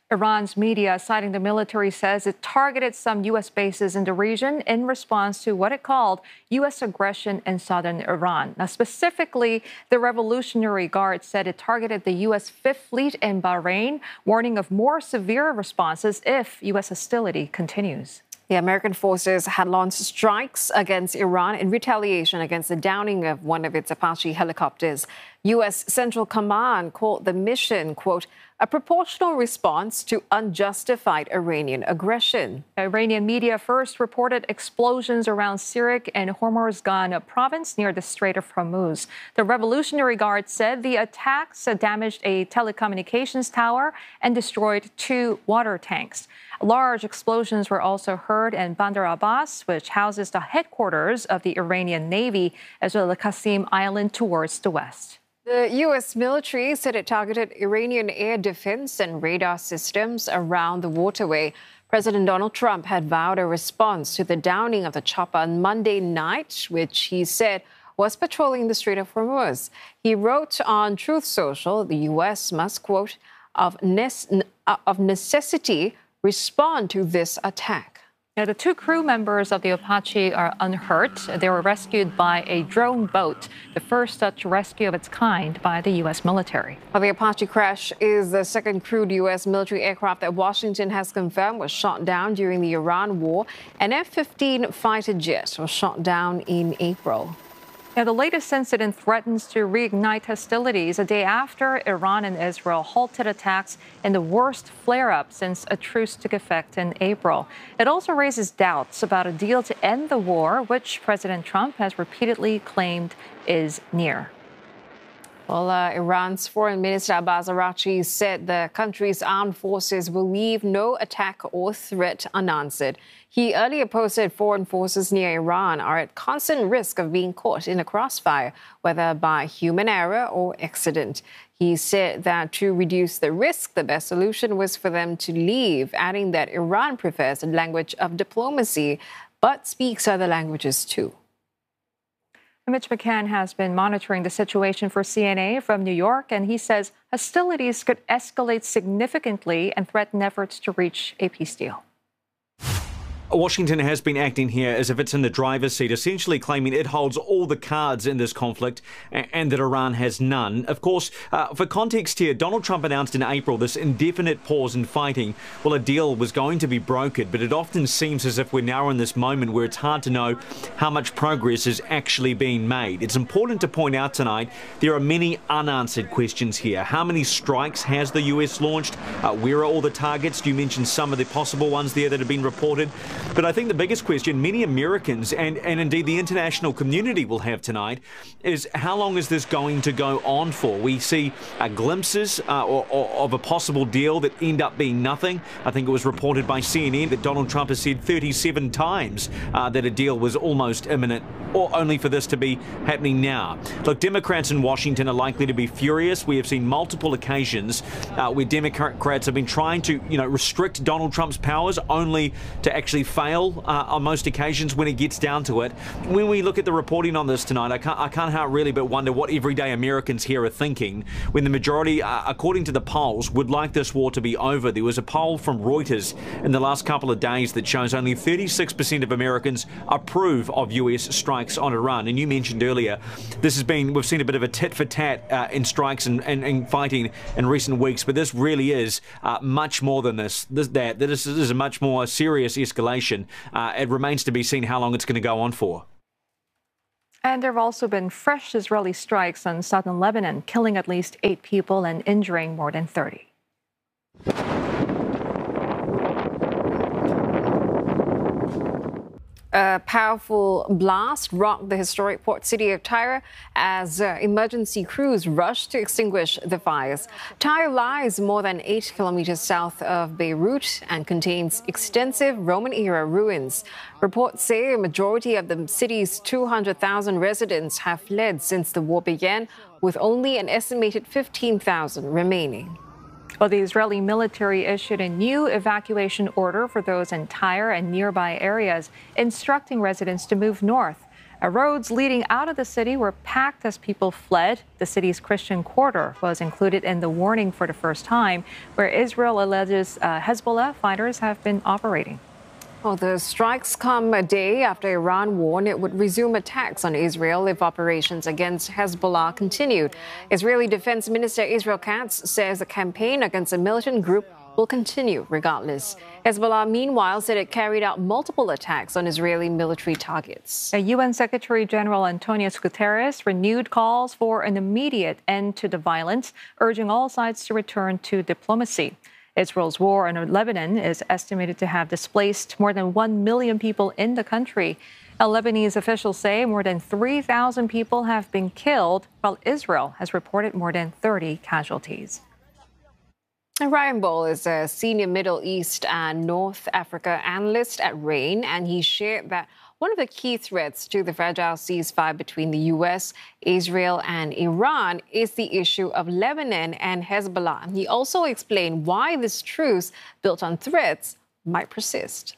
Iran's media, citing the military, says it targeted some U.S. bases in the region in response to what it called U.S. aggression in southern Iran. Now, specifically, the Revolutionary Guard said it targeted the U.S. Fifth Fleet in Bahrain, warning of more severe responses if U.S. hostility continues. The American forces had launched strikes against Iran in retaliation against the downing of one of its Apache helicopters. U.S. Central Command called the mission, quote, a proportional response to unjustified Iranian aggression. Iranian media first reported explosions around Sirik and Hormozgan province near the Strait of Hormuz. The Revolutionary Guard said the attacks damaged a telecommunications tower and destroyed 2 water tanks. Large explosions were also heard in Bandar Abbas, which houses the headquarters of the Iranian Navy, as well as Qasim Island towards the west. The U.S. military said it targeted Iranian air defense and radar systems around the waterway. President Donald Trump had vowed a response to the downing of the chopper on Monday night, which he said was patrolling the Strait of Hormuz. He wrote on Truth Social, the U.S. must, quote, of necessity respond to this attack. Now, the 2 crew members of the Apache are unhurt. They were rescued by a drone boat, the first such rescue of its kind by the U.S. military. Well, the Apache crash is the second crewed U.S. military aircraft that Washington has confirmed was shot down during the Iran war. An F-15 fighter jet was shot down in April. Now, the latest incident threatens to reignite hostilities a day after Iran and Israel halted attacks in the worst flare-up since a truce took effect in April. It also raises doubts about a deal to end the war, which President Trump has repeatedly claimed is near. Well, Iran's Foreign Minister Abbas Araghchi said the country's armed forces will leave no attack or threat unanswered. He earlier posted foreign forces near Iran are at constant risk of being caught in a crossfire, whether by human error or accident. He said that to reduce the risk, the best solution was for them to leave, adding that Iran prefers the language of diplomacy, but speaks other languages too. Mitch McCann has been monitoring the situation for CNA from New York, and he says hostilities could escalate significantly and threaten efforts to reach a peace deal. Washington has been acting here as if it's in the driver's seat, essentially claiming it holds all the cards in this conflict and that Iran has none. Of course, for context here, Donald Trump announced in April this indefinite pause in fighting. Well, a deal was going to be brokered, but it often seems as if we're now in this moment where it's hard to know how much progress is actually being made. It's important to point out tonight there are many unanswered questions here. How many strikes has the US launched? Where are all the targets? You mentioned some of the possible ones there that have been reported. But I think the biggest question many Americans and indeed the international community will have tonight is how long is this going to go on for? We see glimpses of a possible deal that end up being nothing. I think it was reported by CNN that Donald Trump has said 37 times that a deal was almost imminent, or only for this to be happening now. Look, Democrats in Washington are likely to be furious. We have seen multiple occasions where Democrats have been trying to, restrict Donald Trump's powers only to actually fail on most occasions when it gets down to it. When we look at the reporting on this tonight, I can't help really but wonder what everyday Americans here are thinking when the majority, according to the polls, would like this war to be over. There was a poll from Reuters in the last couple of days that shows only 36% of Americans approve of US strikes on Iran. And you mentioned earlier, we've seen a bit of a tit for tat in strikes and fighting in recent weeks, but this really is much more than this. This is a much more serious escalation. It remains to be seen how long it's going to go on for. And there have also been fresh Israeli strikes on southern Lebanon, killing at least 8 people and injuring more than 30. A powerful blast rocked the historic port city of Tyre as emergency crews rushed to extinguish the fires. Tyre lies more than 8 kilometers south of Beirut and contains extensive Roman-era ruins. Reports say a majority of the city's 200,000 residents have fled since the war began, with only an estimated 15,000 remaining. Well, the Israeli military issued a new evacuation order for those in Tyre and nearby areas, instructing residents to move north. Roads leading out of the city were packed as people fled. The city's Christian quarter was included in the warning for the first time, where Israel alleges Hezbollah fighters have been operating. Well, the strikes come a day after Iran warned it would resume attacks on Israel if operations against Hezbollah continued. Israeli Defense Minister Israel Katz says the campaign against the militant group will continue regardless. Hezbollah, meanwhile, said it carried out multiple attacks on Israeli military targets. UN Secretary General Antonio Guterres renewed calls for an immediate end to the violence, urging all sides to return to diplomacy. Israel's war in Lebanon is estimated to have displaced more than 1 million people in the country. Lebanese officials say more than 3,000 people have been killed, while Israel has reported more than 30 casualties. Ryan Ball is a senior Middle East and North Africa analyst at RAIN, and he shared that one of the key threats to the fragile ceasefire between the U.S., Israel, and Iran is the issue of Lebanon and Hezbollah. He also explained why this truce, built on threats, might persist.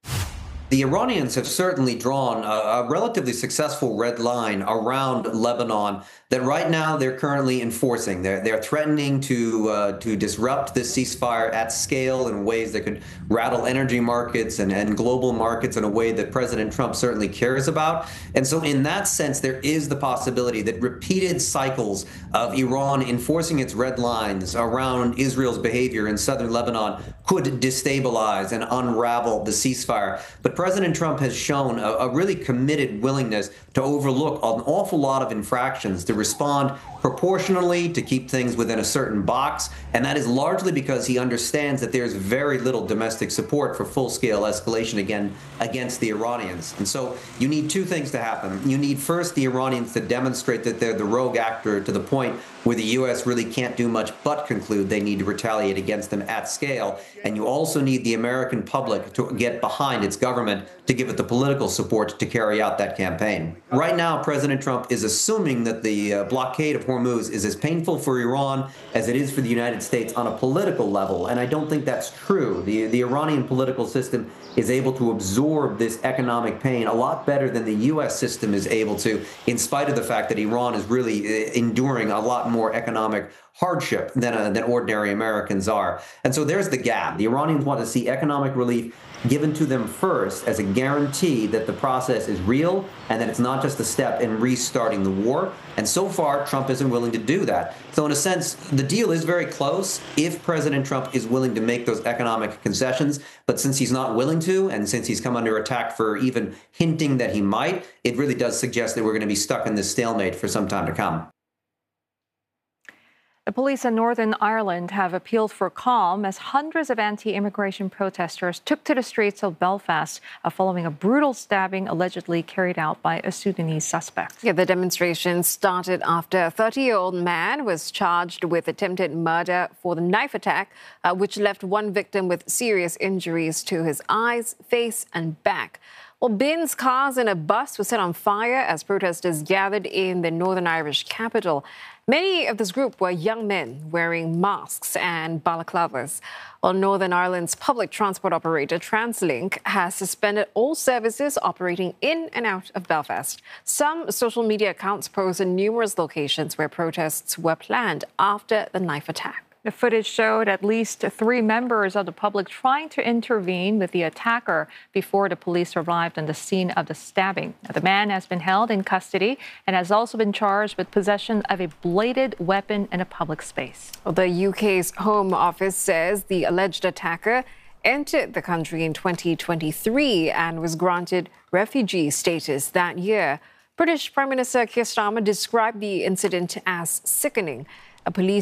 The Iranians have certainly drawn a relatively successful red line around Lebanon that right now they're currently enforcing. They're threatening to disrupt this ceasefire at scale in ways that could rattle energy markets and global markets in a way that President Trump certainly cares about. And so in that sense, there is the possibility that repeated cycles of Iran enforcing its red lines around Israel's behavior in southern Lebanon could destabilize and unravel the ceasefire. But President Trump has shown a really committed willingness to overlook an awful lot of infractions, to respond proportionally, to keep things within a certain box. And that is largely because he understands that there's very little domestic support for full-scale escalation against the Iranians. And so you need two things to happen. You need first the Iranians to demonstrate that they're the rogue actor to the point where the U.S. really can't do much but conclude they need to retaliate against them at scale. And you also need the American public to get behind its government to give it the political support to carry out that campaign. Right now, President Trump is assuming that the blockade of Hormuz is as painful for Iran as it is for the United States on a political level, and I don't think that's true. The Iranian political system is able to absorb this economic pain a lot better than the U.S. system is able to, in spite of the fact that Iran is really enduring a lot more economic hardship than ordinary Americans are. And so there's the gap. The Iranians want to see economic relief given to them first as a guarantee that the process is real and that it's not just a step in restarting the war. And so far, Trump isn't willing to do that. So in a sense, the deal is very close if President Trump is willing to make those economic concessions. But since he's not willing to, and since he's come under attack for even hinting that he might, it really does suggest that we're going to be stuck in this stalemate for some time to come. The police in Northern Ireland have appealed for calm as hundreds of anti-immigration protesters took to the streets of Belfast following a brutal stabbing allegedly carried out by a Sudanese suspect. Yeah, the demonstration started after a 30-year-old man was charged with attempted murder for the knife attack, which left one victim with serious injuries to his eyes, face, and back. Well, bins, cars, and a bus were set on fire as protesters gathered in the Northern Irish capital. Many of this group were young men wearing masks and balaclavas. Well, Northern Ireland's public transport operator TransLink has suspended all services operating in and out of Belfast. Some social media accounts posted numerous locations where protests were planned after the knife attack. The footage showed at least 3 members of the public trying to intervene with the attacker before the police arrived on the scene of the stabbing. The man has been held in custody and has also been charged with possession of a bladed weapon in a public space. Well, the UK's Home Office says the alleged attacker entered the country in 2023 and was granted refugee status that year. British Prime Minister Keir Starmer described the incident as sickening. A police